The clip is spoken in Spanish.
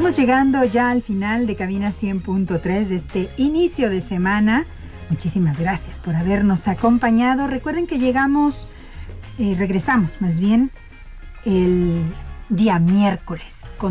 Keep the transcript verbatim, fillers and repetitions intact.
Estamos llegando ya al final de Cabina cien punto tres de este inicio de semana. Muchísimas gracias por habernos acompañado. Recuerden que llegamos, eh, regresamos más bien, el día miércoles.